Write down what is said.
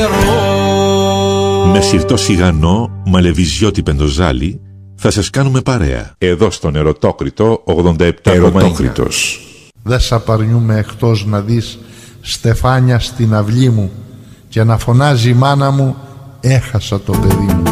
Με σιρτό σιγανό, μαλεβιζιώτη πεντοζάλι, θα σας κάνουμε παρέα. Εδώ στον Ερωτόκριτο 87,9. Ερωτόκριτος. Δε σαπαρνιούμε εκτός να δεις στεφάνια στην αυλή μου και να φωνάζει η μάνα μου, έχασα το παιδί μου.